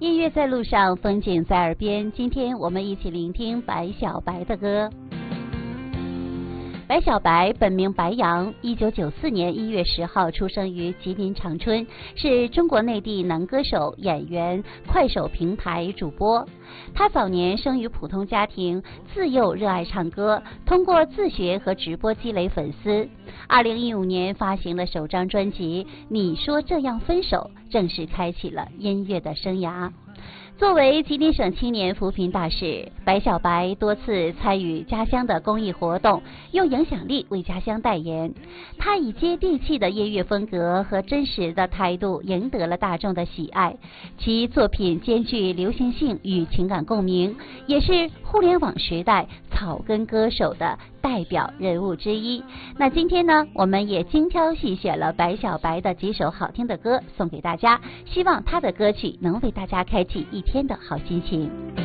音乐在路上，风景在耳边。今天我们一起聆听白小白的歌。白小白本名白杨，1994年1月10号出生于吉林长春，是中国内地男歌手、演员、快手平台主播。他早年生于普通家庭，自幼热爱唱歌，通过自学和直播积累粉丝。2015年发行了首张专辑《你说这样分手》，正式开启了音乐的生涯。作为吉林省青年扶贫大使，白小白多次参与家乡的公益活动，用影响力为家乡代言。他以接地气的音乐风格和真实的态度赢得了大众的喜爱，其作品兼具流行性与情感共鸣，也是互联网时代草根歌手的代表人物之一。那今天呢，我们也精挑细选了白小白的几首好听的歌送给大家，希望他的歌曲能为大家开启一天的好心情。